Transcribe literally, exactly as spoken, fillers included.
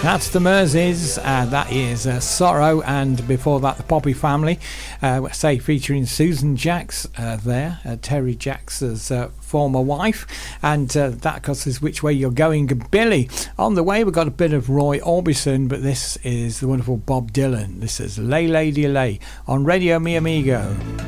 That's the Merseys, uh, that is uh, Sorrow, and before that the Poppy Family, uh, say featuring Susan Jacks uh, there, uh, Terry Jacks' uh, former wife, and uh, that course is Which Way You're Going, Billy. On the way we've got a bit of Roy Orbison, but this is the wonderful Bob Dylan. This is Lay Lady Lay on Radio Mi Amigo.